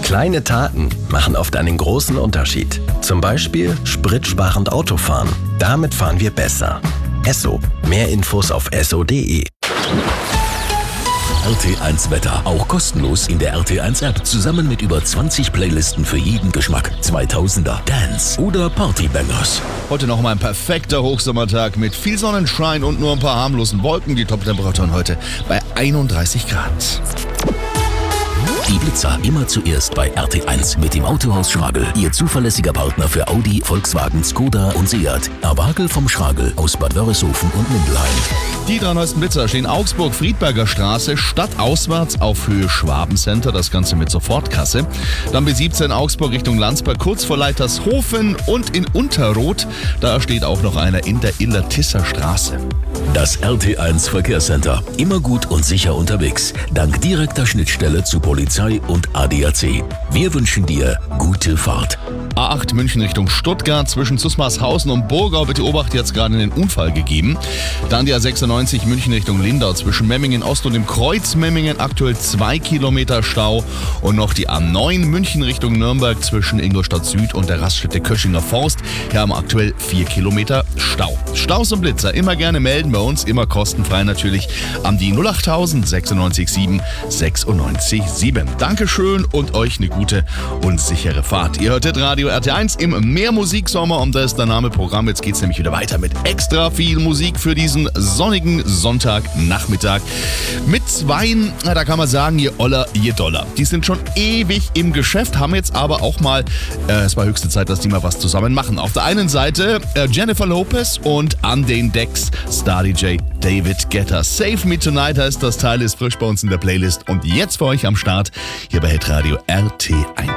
Kleine Taten machen oft einen großen Unterschied. Zum Beispiel spritsparend Autofahren. Damit fahren wir besser. Esso. Mehr Infos auf esso.de. RT1 Wetter. Auch kostenlos in der RT1 App. Zusammen mit über 20 Playlisten für jeden Geschmack. 2000er, Dance oder Partybangers. Heute nochmal ein perfekter Hochsommertag mit viel Sonnenschein und nur ein paar harmlosen Wolken. Die Top-Temperaturen heute bei 31 Grad. Die Blitzer immer zuerst bei RT1 mit dem Autohaus Schragel. Ihr zuverlässiger Partner für Audi, Volkswagen, Skoda und Seat. Erwagel vom Schragel aus Bad Wörishofen und Mindelheim. Die 3 neuesten Blitzer stehen Augsburg-Friedberger Straße, stadtauswärts auf Höhe Schwabencenter, das Ganze mit Sofortkasse. Dann B17 Augsburg Richtung Landsberg, kurz vor Leitershofen und in Unterroth. Da steht auch noch einer in der Illertisser Straße. Das RT1 Verkehrscenter. Immer gut und sicher unterwegs. Dank direkter Schnittstelle zu Polizei und ADAC. Wir wünschen dir gute Fahrt. A8 München Richtung Stuttgart zwischen Zusmarshausen und Burgau. Bitte Obacht, jetzt gerade einen Unfall gegeben. Dann die A96 München Richtung Lindau zwischen Memmingen Ost und dem Kreuz Memmingen. Aktuell 2 Kilometer Stau. Und noch die A9 München Richtung Nürnberg zwischen Ingolstadt Süd und der Raststätte Köschinger Forst. Hier haben wir aktuell 4 Kilometer Stau. Staus und Blitzer immer gerne melden bei uns. Immer kostenfrei natürlich an die 08000 96 7 96 7. Dankeschön und euch eine gute und sichere Fahrt. Ihr hörtet Radio RT1 im Mehrmusiksommer und da ist der Name Programm. Jetzt geht's nämlich wieder weiter mit extra viel Musik für diesen sonnigen Sonntagnachmittag. Mit Zweien, da kann man sagen, je Oller, je Dollar. Die sind schon ewig im Geschäft, haben jetzt aber auch mal, es war höchste Zeit, dass die mal was zusammen machen. Auf der einen Seite Jennifer Lopez und an den Decks Star-DJ David Guetta. Save Me Tonight heißt das Teil, ist frisch bei uns in der Playlist und jetzt für euch am Start hier bei Hitradio RT1.